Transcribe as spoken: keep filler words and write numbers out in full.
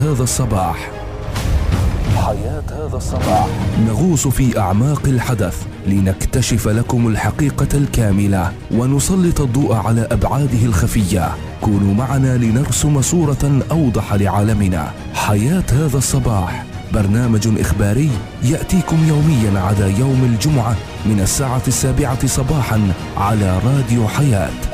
هذا الصباح. حياة هذا الصباح. نغوص في أعماق الحدث لنكتشف لكم الحقيقة الكاملة ونسلط الضوء على أبعاده الخفية. كونوا معنا لنرسم صورة أوضح لعالمنا. حياة هذا الصباح برنامج إخباري يأتيكم يوميا عدا يوم الجمعة من الساعة السابعة صباحا على راديو حياة.